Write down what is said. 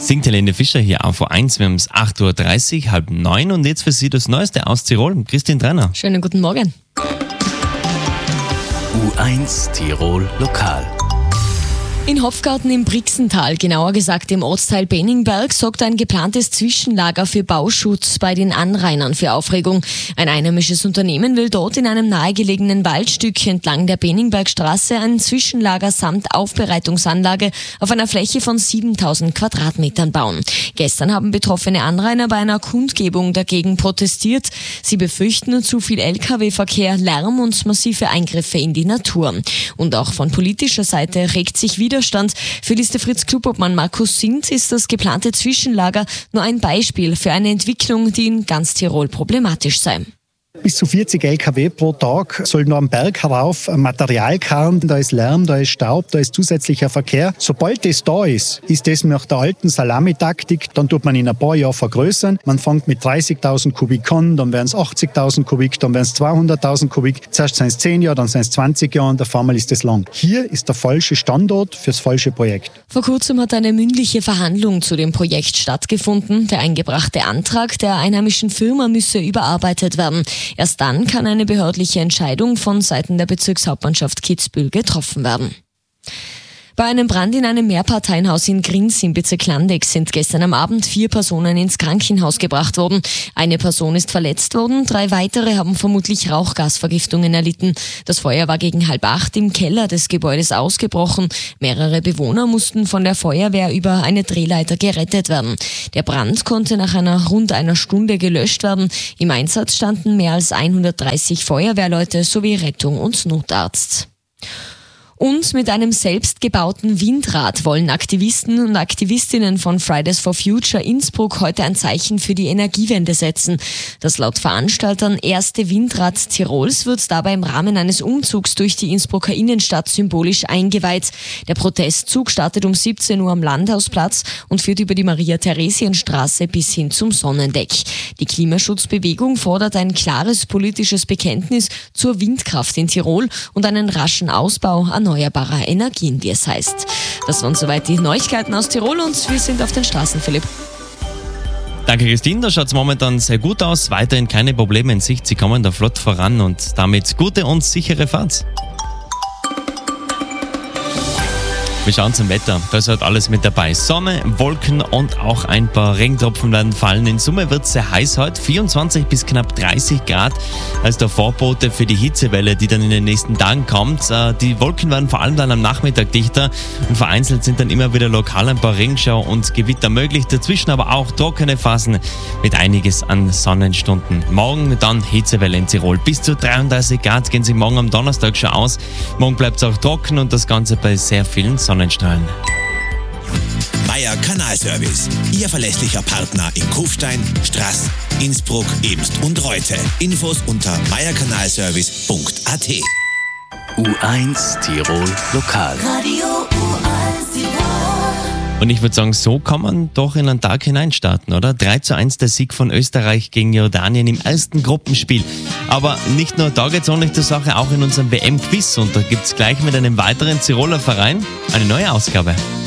Singt Helene Fischer hier auf U1. Wir haben es 8.30 Uhr, 8:30 und jetzt für Sie das Neueste aus Tirol. Christine Trenner. Schönen guten Morgen. U1 Tirol Lokal. In Hopfgarten im Brixental, genauer gesagt im Ortsteil Benningberg, sorgt ein geplantes Zwischenlager für Bauschutz bei den Anrainern für Aufregung. Ein einheimisches Unternehmen will dort in einem nahegelegenen Waldstück entlang der Benningbergstraße ein Zwischenlager samt Aufbereitungsanlage auf einer Fläche von 7000 Quadratmetern bauen. Gestern haben betroffene Anrainer bei einer Kundgebung dagegen protestiert. Sie befürchten zu viel Lkw-Verkehr, Lärm und massive Eingriffe in die Natur. Und auch von politischer Seite regt sich Widerstand. Für Liste Fritz Clubobmann Markus Sindt ist das geplante Zwischenlager nur ein Beispiel für eine Entwicklung, die in ganz Tirol problematisch sei. Bis zu 40 Lkw pro Tag sollen noch am Berg herauf Material karren. Da ist Lärm, da ist Staub, da ist zusätzlicher Verkehr. Sobald das da ist das nach der alten Salamitaktik. Dann tut man in ein paar Jahren vergrößern. Man fängt mit 30.000 Kubik an, dann werden es 80.000 Kubik, dann werden es 200.000 Kubik. Zuerst sind es 10 Jahre, dann sind es 20 Jahre und auf einmal ist das lang. Hier ist der falsche Standort fürs falsche Projekt. Vor kurzem hat eine mündliche Verhandlung zu dem Projekt stattgefunden. Der eingebrachte Antrag der einheimischen Firma müsse überarbeitet werden. Erst dann kann eine behördliche Entscheidung von Seiten der Bezirkshauptmannschaft Kitzbühel getroffen werden. Bei einem Brand in einem Mehrparteienhaus in Grins im Bezirk Landeck sind gestern am Abend 4 Personen ins Krankenhaus gebracht worden. Eine Person ist verletzt worden, 3 weitere haben vermutlich Rauchgasvergiftungen erlitten. Das Feuer war gegen 7:30 im Keller des Gebäudes ausgebrochen. Mehrere Bewohner mussten von der Feuerwehr über eine Drehleiter gerettet werden. Der Brand konnte nach rund einer Stunde gelöscht werden. Im Einsatz standen mehr als 130 Feuerwehrleute sowie Rettung und Notarzt. Und mit einem selbstgebauten Windrad wollen Aktivisten und Aktivistinnen von Fridays for Future Innsbruck heute ein Zeichen für die Energiewende setzen. Das laut Veranstaltern erste Windrad Tirols wird dabei im Rahmen eines Umzugs durch die Innsbrucker Innenstadt symbolisch eingeweiht. Der Protestzug startet um 17 Uhr am Landhausplatz und führt über die Maria-Theresien-Straße bis hin zum Sonnendeck. Die Klimaschutzbewegung fordert ein klares politisches Bekenntnis zur Windkraft in Tirol und einen raschen Ausbau erneuerbarer Energien, wie es heißt. Das waren soweit die Neuigkeiten aus Tirol und wir sind auf den Straßen, Philipp. Danke, Christine. Da schaut es momentan sehr gut aus. Weiterhin keine Probleme in Sicht. Sie kommen da flott voran und damit gute und sichere Fahrt. Wir schauen zum Wetter. Da ist halt alles mit dabei. Sonne, Wolken und auch ein paar Regentropfen werden fallen. In Summe wird es sehr heiß heute. 24 bis knapp 30 Grad als der Vorbote für die Hitzewelle, die dann in den nächsten Tagen kommt. Die Wolken werden vor allem dann am Nachmittag dichter und vereinzelt sind dann immer wieder lokal ein paar Regenschauer und Gewitter möglich. Dazwischen aber auch trockene Phasen mit einiges an Sonnenstunden. Morgen dann Hitzewelle in Tirol. Bis zu 33 Grad gehen sie morgen am Donnerstag schon aus. Morgen bleibt es auch trocken und das Ganze bei sehr vielen Sonnenstrahlen. Meier Kanalservice. Ihr verlässlicher Partner in Kufstein, Straß, Innsbruck, Eemst und Reute. Infos unter meierkanalservice.at. U1 Tirol Lokal. Radio U1 Tirol. Und ich würde sagen, so kann man doch in einen Tag hineinstarten, oder? 3:1 der Sieg von Österreich gegen Jordanien im ersten Gruppenspiel. Aber nicht nur da geht es ordentlich zur Sache, auch in unserem WM-Quiz. Und da gibt es gleich mit einem weiteren Tiroler Verein eine neue Ausgabe.